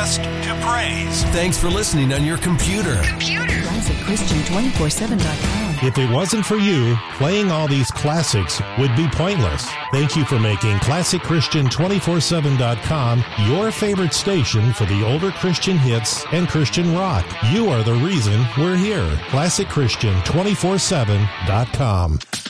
just to praise. Thanks for listening on your computer. ClassicChristian247.com. If it wasn't for you, playing all these classics would be pointless. Thank you for making ClassicChristian247.com your favorite station for the older Christian hits and Christian rock. You are the reason we're here. ClassicChristian247.com.